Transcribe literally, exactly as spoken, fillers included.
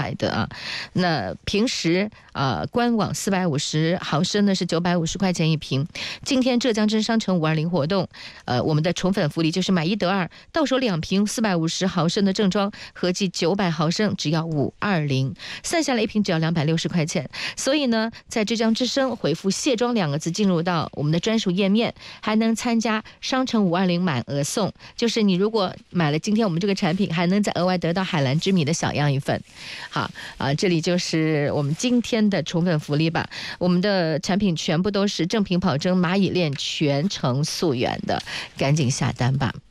来的啊。那平时啊、呃，官网四百五十毫升呢是九百五十块钱一瓶。今天浙江真商城五二零活动，呃，我们的宠粉福利就是买一得二，到手两瓶四百五十毫升的正装，合计九百毫升，只要五二零，算下来一瓶只要两百六十块钱。所以呢，在浙江之声回复卸妆两个字进入到我们的专属页面，还能参加商城五二零满额送，就是你如果买了今天我们这个产品，还能再额外得到海蓝之米的小样一份。好啊，这里就是我们今天的宠粉福利吧。我们的产品全部都是正品保证蚂蚁链全程溯源的，赶紧下单吧。